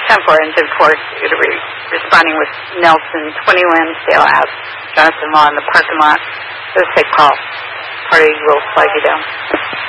10-4 into 4, responding with Nelson, 20 Lansdale Ave, Jonathan Law in the parking lot. Just say call. Party will flag you down.